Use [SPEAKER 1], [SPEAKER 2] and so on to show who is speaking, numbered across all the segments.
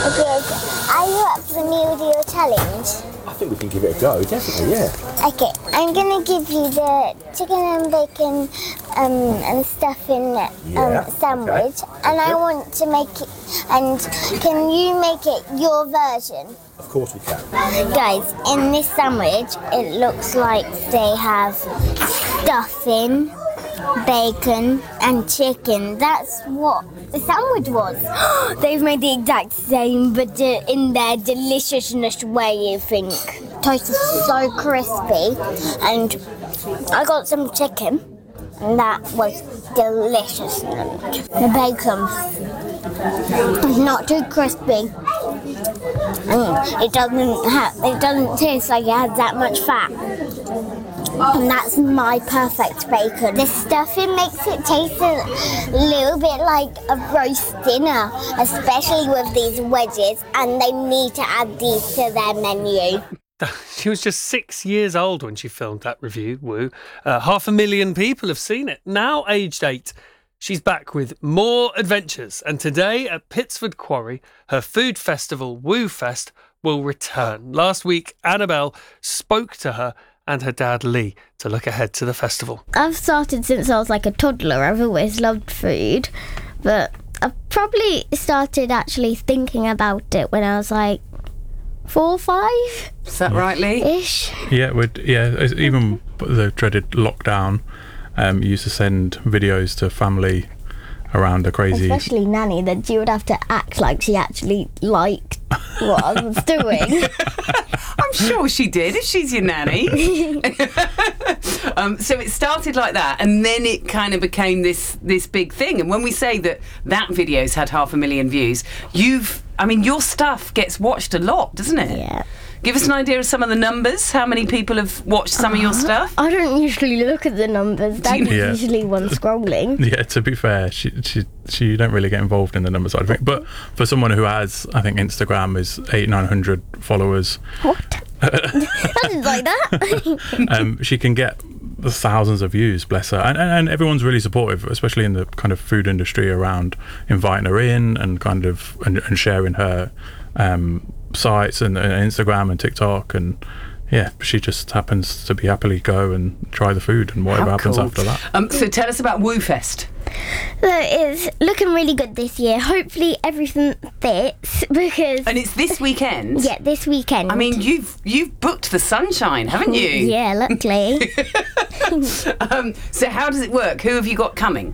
[SPEAKER 1] Yes, are you up for the New Deal challenge?
[SPEAKER 2] I think we can give it a go, definitely, yeah.
[SPEAKER 1] Okay, I'm going to give you the chicken and bacon and stuffing sandwich, and I want to make it, and can you make it your version?
[SPEAKER 2] Of course we can.
[SPEAKER 1] Guys, in this sandwich, it looks like they have stuffing, bacon and chicken. That's what the sandwich was. They've made the exact same, but in their deliciousness way, you think. Toast is so crispy, and I got some chicken, and that was delicious. The bacon is not too crispy. It doesn't taste like it has that much fat. And that's my perfect bacon. The stuffing makes it taste a little bit like a roast dinner, especially with these wedges, and they need to add these to their menu.
[SPEAKER 3] She was just 6 years old when she filmed that review, Woo. 500,000 people have seen it. Now aged 8, she's back with more adventures. And today at Pitsford Quarry, her food festival, Woo Fest, will return. Last week, Annabelle spoke to her and her dad Lee to look ahead to the festival.
[SPEAKER 4] I've started since I was like a toddler. I've always loved food, but I've probably started actually thinking about it when I was like 4 or 5.
[SPEAKER 5] Is that right, Lee?
[SPEAKER 4] Ish.
[SPEAKER 6] Yeah, even the dreaded lockdown, used to send videos to family around a crazy...
[SPEAKER 4] Especially Nanny, that she would have to act like she actually liked what I was doing.
[SPEAKER 5] I'm sure she did, if she's your nanny. So it started like that, and then it kind of became this big thing. And when we say that video's had 500,000 views, your stuff gets watched a lot, doesn't it?
[SPEAKER 4] Yeah.
[SPEAKER 5] Give us an idea of some of the numbers. How many people have watched some of your stuff?
[SPEAKER 4] I don't usually look at the numbers. That's usually one scrolling.
[SPEAKER 6] Yeah, to be fair, she don't really get involved in the numbers side of it. But for someone who has, I think Instagram is 800-900 followers.
[SPEAKER 4] What? I didn't like that.
[SPEAKER 6] She can get thousands of views, bless her, and everyone's really supportive, especially in the kind of food industry, around inviting her in and kind of and sharing her sites and Instagram and TikTok, and yeah, she just happens to be happily go and try the food and whatever happens after that.
[SPEAKER 5] So tell us about Woo Fest.
[SPEAKER 4] So it's looking really good this year. Hopefully everything fits, because...
[SPEAKER 5] And it's this weekend?
[SPEAKER 4] Yeah, this weekend.
[SPEAKER 5] I mean, you've booked the sunshine, haven't you?
[SPEAKER 4] Yeah, luckily.
[SPEAKER 5] So how does it work? Who have you got coming?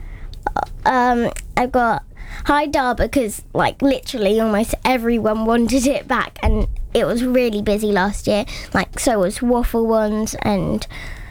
[SPEAKER 4] I've got Haidar, because like literally almost everyone wanted it back, and it was really busy last year. Like, so was Waffle Ones and...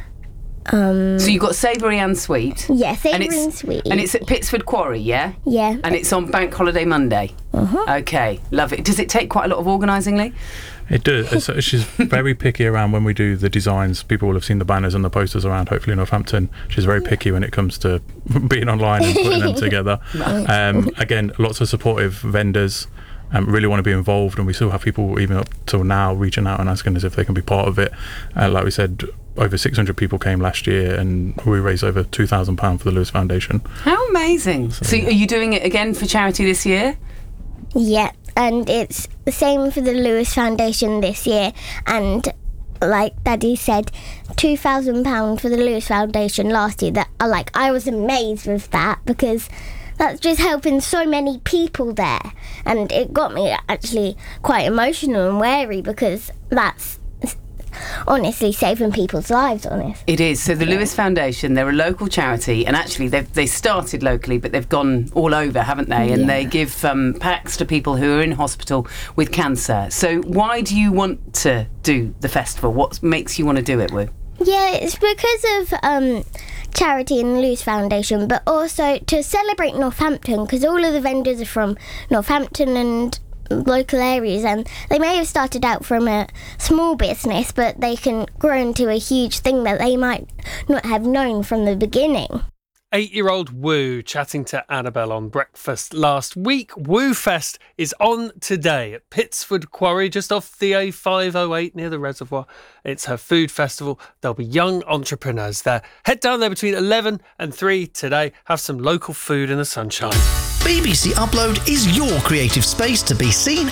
[SPEAKER 5] So you've got savoury and sweet.
[SPEAKER 4] Yeah, savoury and sweet.
[SPEAKER 5] And it's at Pitsford Quarry, yeah?
[SPEAKER 4] Yeah.
[SPEAKER 5] And it's on Bank Holiday Monday?
[SPEAKER 4] Uh-huh.
[SPEAKER 5] Okay, love it. Does it take quite a lot of organising, Lee?
[SPEAKER 6] It does. So she's very picky around when we do the designs. People will have seen the banners and the posters around, hopefully, Northampton. She's very picky when it comes to being online and putting them together. Again, lots of supportive vendors. Really want to be involved, and we still have people even up till now reaching out and asking us if they can be part of it. Like we said, over 600 people came last year, and we raised over £2,000 for the Lewis Foundation.
[SPEAKER 5] How amazing. So are you doing it again for charity this year?
[SPEAKER 4] Yeah, and it's the same for the Lewis Foundation this year, and like Daddy said, £2,000 for the Lewis Foundation last year. That I was amazed with that, because that's just helping so many people there, and it got me actually quite emotional and wary, because that's honestly saving people's lives, honest.
[SPEAKER 5] It is. So the Lewis Foundation, they're a local charity, and actually they started locally, but they've gone all over, haven't they? And they give packs to people who are in hospital with cancer. So why do you want to do the festival? What makes you want to do it, Woo?
[SPEAKER 4] Yeah, it's because of charity and the Lewis Foundation, but also to celebrate Northampton, because all of the vendors are from Northampton and local areas, and they may have started out from a small business, but they can grow into a huge thing that they might not have known from the beginning.
[SPEAKER 3] 8-year-old Woo chatting to Annabelle on breakfast last week. Woo Fest is on today at Pitsford Quarry, just off the A508 near the reservoir. It's her food festival. There'll be young entrepreneurs there. Head down there between 11 and 3 today. Have some local food in the sunshine.
[SPEAKER 7] BBC Upload is your creative space to be seen